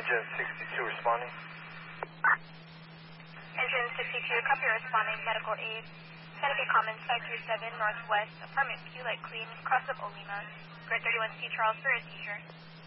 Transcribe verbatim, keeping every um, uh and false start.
Engine sixty-two responding. Engine sixty-two, copy responding, medical aid. Connecticut Commons five two seven Northwest, apartment Q like Queen, cross of Olima. Grid thirty-one C Charles for a seizure.